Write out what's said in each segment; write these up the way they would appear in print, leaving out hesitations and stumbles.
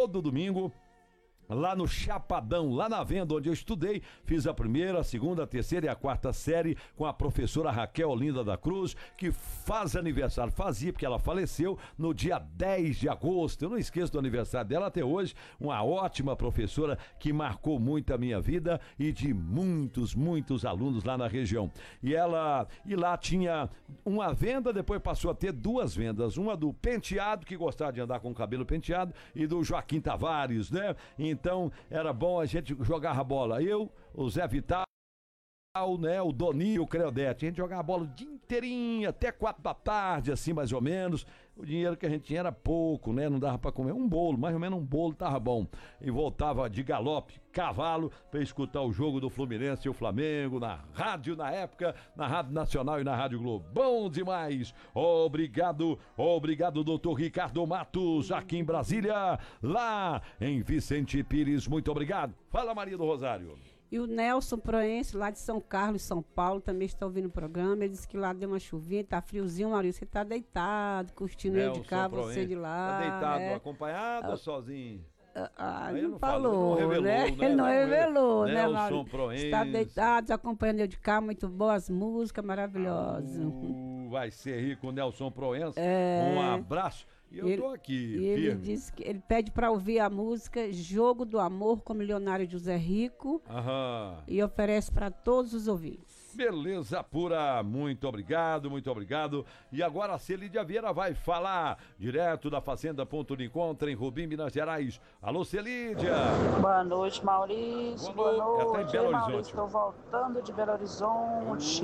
todo domingo, lá no Chapadão, lá na Venda, onde eu estudei, fiz a primeira, a segunda, a terceira e a quarta série com a professora Raquel Olinda da Cruz, que faz aniversário, fazia, porque ela faleceu no dia 10 de agosto, eu não esqueço do aniversário dela até hoje, uma ótima professora que marcou muito a minha vida e de muitos alunos lá na região. E lá tinha uma venda, depois passou a ter duas vendas, uma do Penteado, que gostava de andar com o cabelo penteado, e do Joaquim Tavares, né? Então, era bom a gente jogar a bola. Eu, o Zé Vital, né, o Doninho, o Creodete. A gente jogava a bola o dia inteirinho, até 4 da tarde, assim, mais ou menos. O dinheiro que a gente tinha era pouco, né? Não dava pra comer um bolo, mais ou menos um bolo tava bom. E voltava de galope, cavalo, pra escutar o jogo do Fluminense e o Flamengo, na rádio na época, na Rádio Nacional e na Rádio Globo. Bom demais! Obrigado, doutor Ricardo Matos, aqui em Brasília, lá em Vicente Pires. Muito obrigado. Fala, Maria do Rosário. E o Nelson Proense, lá de São Carlos, São Paulo, também está ouvindo o programa. Ele disse que lá deu uma chuvinha, tá friozinho, Maurício. Você tá deitado, curtindo ele de cá, você de lá. Tá deitado, acompanhado ou sozinho? Ele não falou, né? Ele não revelou, né, Nelson Proense. Está deitado, acompanhando eu de cá, muito boas músicas, maravilhosas. Vai ser rico, Nelson Proense. Um abraço. E eu tô aqui, e ele disse que ele pede para ouvir a música Jogo do Amor com o milionário José Rico. E oferece para todos os ouvintes. Beleza pura, muito obrigado. E agora a Celídia Vieira vai falar direto da Fazenda Ponto de Encontro em Rubim, Minas Gerais. Alô, Celídia. Boa noite, Maurício. Boa noite. Até em Belo Horizonte. Maurício, estou voltando de Belo Horizonte.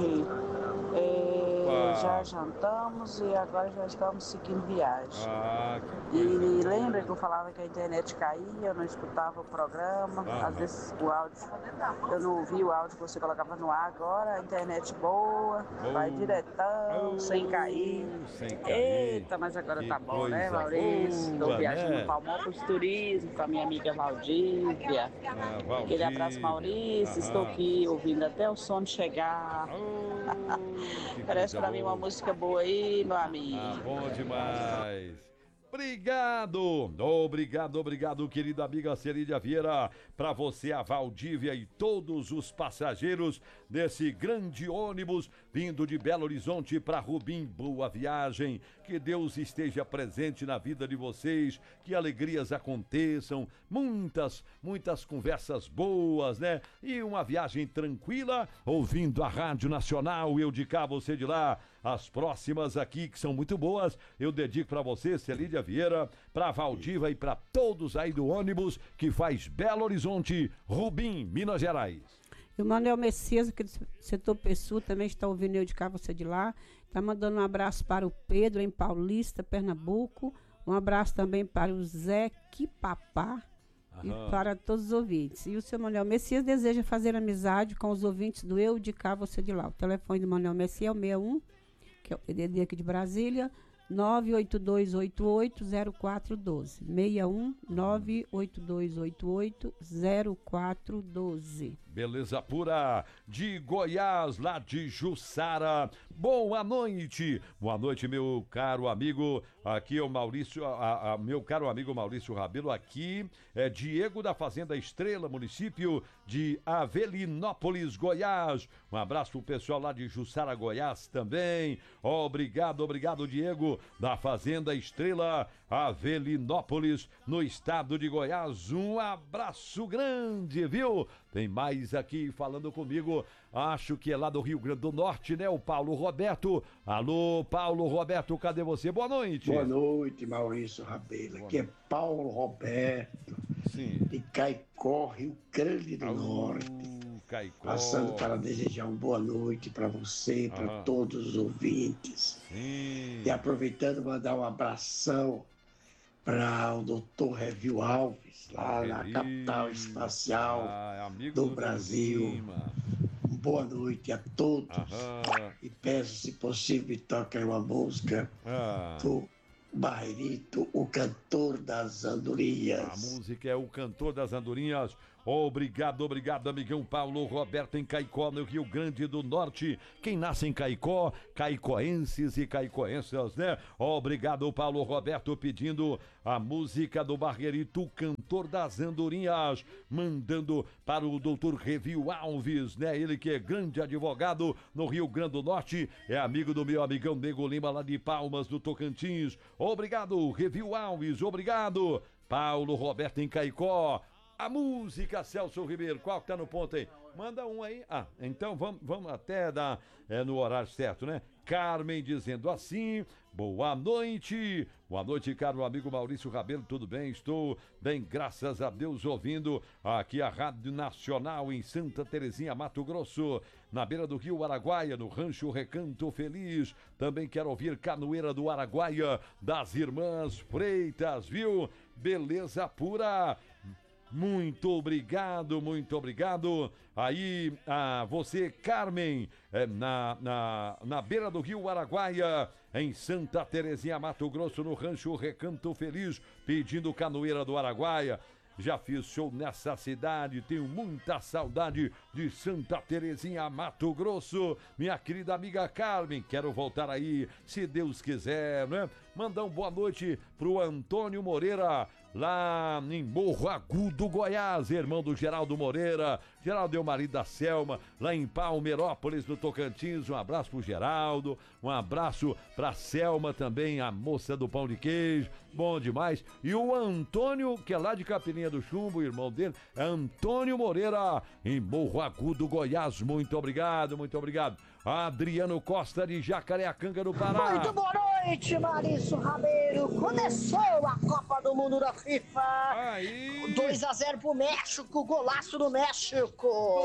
Já jantamos e agora já estamos seguindo viagem. E lembra que eu falava que a internet caía, eu não escutava o programa, às vezes o áudio, eu não ouvi o áudio que você colocava no ar. Agora a internet boa, vai diretão, sem cair. Eita, mas agora tá bom, né, Maurício? Estou viajando no Palmopoulos Turismo com a minha amiga Valdívia. Aquele abraço, Maurício. Estou aqui ouvindo até o sono chegar. Parece pra mim uma música boa aí, meu amigo. Bom demais. Obrigado, querida amiga Celídia Vieira. Para você, a Valdívia e todos os passageiros desse grande ônibus vindo de Belo Horizonte para Rubim. Boa viagem, que Deus esteja presente na vida de vocês, que alegrias aconteçam, muitas conversas boas, né? E uma viagem tranquila, ouvindo a Rádio Nacional, eu de cá, você de lá. As próximas aqui, que são muito boas, eu dedico para você, Celídia Vieira, para Valdívia e para todos aí do ônibus que faz Belo Horizonte, Rubim, Minas Gerais. E o Manuel Messias, aqui do setor Pessoa, também está ouvindo eu de cá, você de lá. Está mandando um abraço para o Pedro, em Paulista, Pernambuco. Um abraço também para o Zé Quipapá. E para todos os ouvintes. E o seu Manuel Messias deseja fazer amizade com os ouvintes do Eu de Cá, você de lá. O telefone do Manuel Messias é o 61, que é o PDD aqui de Brasília, 982880412. 61 982880412. Beleza pura de Goiás, lá de Jussara. Boa noite, meu caro amigo. Aqui é o Maurício, meu caro amigo Maurício Rabelo. Aqui é Diego da Fazenda Estrela, município de Avelinópolis, Goiás. Um abraço pro pessoal lá de Jussara, Goiás também. Obrigado, Diego da Fazenda Estrela, Avelinópolis, no estado de Goiás. Um abraço grande, viu? Tem mais aqui falando comigo, acho que é lá do Rio Grande do Norte, né? O Paulo Roberto. Alô, Paulo Roberto, cadê você? Boa noite. Boa noite, Maurício Rabelo. Aqui é Paulo Roberto, de Caicó, Rio Grande do Norte. Caicó. Passando para desejar uma boa noite para você, para todos os ouvintes. E aproveitando, mandar um abração para o Dr. Revil Alves, lá na capital espacial do Brasil. Boa noite a todos. E peço, se possível, toque uma música do Barrito, o cantor das andorinhas. A música é o cantor das andorinhas. Obrigado, amigão Paulo Roberto em Caicó, no Rio Grande do Norte. Quem nasce em Caicó, caicoenses e caicoenses, né? Obrigado, Paulo Roberto, pedindo a música do Barreirito, Cantor das Andorinhas, mandando para o doutor Revio Alves, né? Ele que é grande advogado no Rio Grande do Norte, é amigo do meu amigão Nego Lima, lá de Palmas, do Tocantins. Obrigado, Revio Alves, obrigado, Paulo Roberto em Caicó. A música, Celso Ribeiro, qual que tá no ponto aí? Manda um aí. Ah, então vamos até dar no horário certo, né? Carmen dizendo assim: boa noite, caro amigo Maurício Rabelo, tudo bem? Estou bem, graças a Deus, ouvindo aqui a Rádio Nacional em Santa Terezinha, Mato Grosso, na beira do Rio Araguaia, no Rancho Recanto Feliz. Também quero ouvir Canoeira do Araguaia, das Irmãs Freitas, viu? Beleza pura. Muito obrigado. Aí, a você, Carmen, na beira do Rio Araguaia, em Santa Terezinha, Mato Grosso, no Rancho Recanto Feliz, pedindo Canoeira do Araguaia. Já fiz show nessa cidade, tenho muita saudade de Santa Terezinha, Mato Grosso. Minha querida amiga Carmen, quero voltar aí, se Deus quiser, né? Mandar uma boa noite pro Antônio Moreira, lá em Morro Agudo, Goiás, irmão do Geraldo Moreira. Geraldo é o marido da Selma, lá em Palmeirópolis, no Tocantins. Um abraço pro Geraldo, um abraço pra Selma também, a moça do pão de queijo, bom demais. E o Antônio, que é lá de Capilinha do Chumbo, o irmão dele, é Antônio Moreira, em Morro Agudo, Goiás. Muito obrigado. Adriano Costa, de Jacareacanga, no Pará. Muito boa noite, Maurício Rabelo. Começou a Copa do Mundo da FIFA. Aí. 2-0 pro México, golaço do México.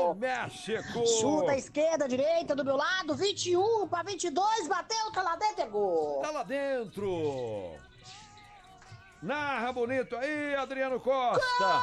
Sul da esquerda, direita, do meu lado, 21-22, bateu, tá lá dentro, é gol. Tá lá dentro. Narra bonito aí, Adriano Costa. Gol!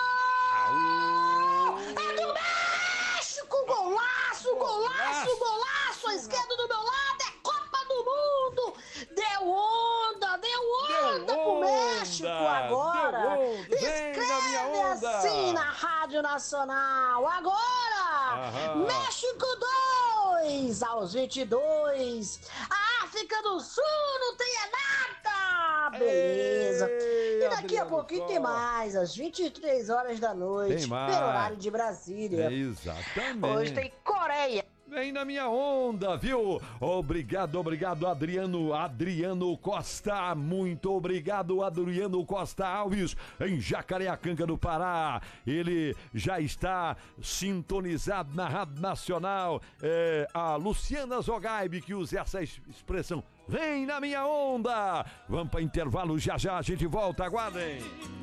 É do México, golaço, a esquerda do meu lado, é Copa do Mundo. Deu onda pro México agora. Escreve assim na Rádio Nacional, agora. México 2, aos 22. A África do Sul não tem nada. Beleza. E daqui a pouquinho tem mais, às 23 horas da noite, pelo horário de Brasília. Exatamente. Hoje tem Coreia. Vem na minha onda, viu? Obrigado, Adriano Costa. Muito obrigado, Adriano Costa Alves, em Jacareacanga, do Pará. Ele já está sintonizado na Rádio Nacional. A Luciana Zogaib, que usa essa expressão. Vem na minha onda. Vamos para intervalo, já a gente volta, aguardem.